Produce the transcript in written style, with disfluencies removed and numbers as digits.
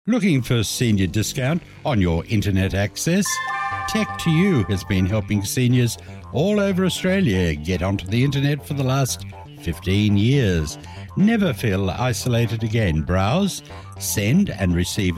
Looking for senior discount on your internet access? Tech2U has been helping seniors all over Australia get onto the internet for the last 15 years. Never feel isolated again. Browse, send and receive